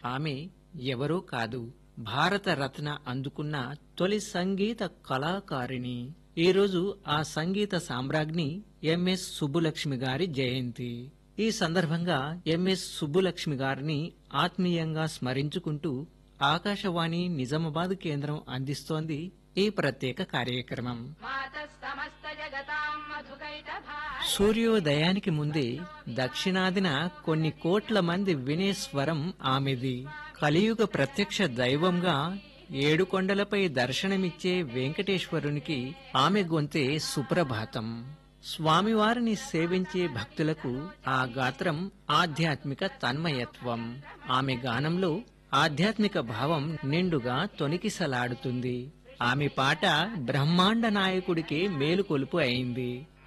ఆమె ఎవరో కాదు, భారత రత్న అందుకున్న తొలి సంగీత కళాకారిణి. ఈరోజు ఆ సంగీత సామ్రాజ్ఞి ఎంఎస్ సుబ్బులక్ష్మి గారి జయంతి. ఈ సందర్భంగా ఎంఎస్ సుబ్బులక్ష్మి గారిని ఆత్మీయంగా స్మరించుకుంటూ ఆకాశవాణి నిజామాబాద్ కేంద్రం అందిస్తోంది ఈ ప్రత్యేక కార్యక్రమం. సూర్యోదయానికి ముందే దక్షిణాదిన కొన్ని కోట్ల మంది వినే స్వరం ఆమెది. కలియుగ ప్రత్యక్ష దైవంగా ఏడుకొండలపై దర్శనమిచ్చే వెంకటేశ్వరునికి ఆమె గొంతే సుప్రభాతం. స్వామివారిని సేవించే భక్తులకు ఆ గాత్రం ఆధ్యాత్మిక తన్మయత్వం. ఆమె గానంలో ఆధ్యాత్మిక భావం నిండుగా తొణికిసలాడుతుంది. ఆమె పాట బ్రహ్మాండ నాయకుడికి మేలుకొలుపు అయింది.